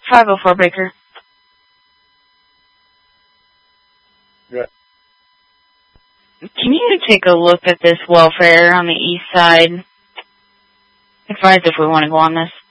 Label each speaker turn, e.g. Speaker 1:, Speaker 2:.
Speaker 1: 504 Baker.
Speaker 2: Good.
Speaker 1: Can you take a look at this welfare on the east side? Advise if we want to go on this.